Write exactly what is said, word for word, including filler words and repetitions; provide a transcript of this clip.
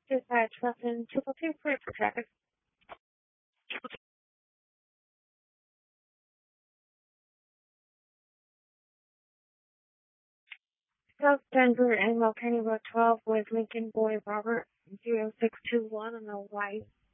Dispatch Weapon two two for traffic. South Denver and County Road twelve with Lincoln Boy Robert zero six two one on the white